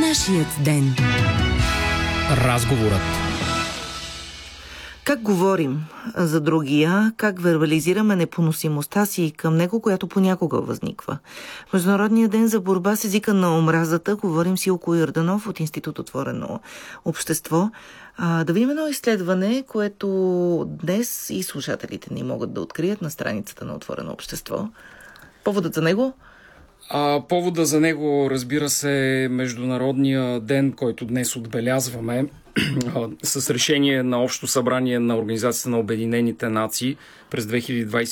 Нашият ден. Разговорът. Как говорим за другия, как вербализираме непоносимостта си към него, която понякога възниква. В Международния ден за борба с езика на омразата говорим с Илко Йорданов от Институт Отворено общество. Да видим едно изследване, което днес и слушателите ни могат да открият на страницата на Отворено общество. Поводът за него? Повода за него, разбира се, Международния ден, който днес отбелязваме с решение на Общо събрание на Организацията на Обединените нации през 2020